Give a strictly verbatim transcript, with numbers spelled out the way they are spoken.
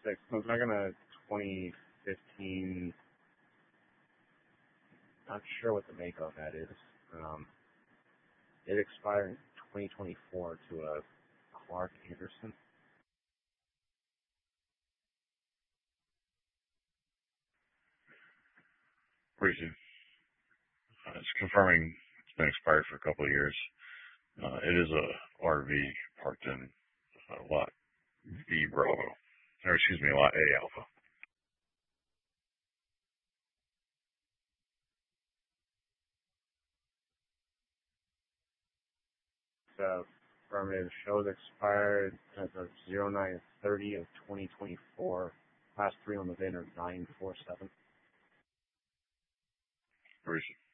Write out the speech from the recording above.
six. Volkswagen a twenty fifteen. Not sure what the make of that is. Um, it expired in twenty twenty-four to a Clark Anderson. Appreciate it. Uh, it's confirming it's been expired for a couple of years. Uh, it is a R V parked in uh, lot B Bravo, or excuse me, lot A Alpha. The affirmative shows expired as of zero nine thirty of twenty twenty-four. Last three on the V I N are nine four seven. Appreciate it.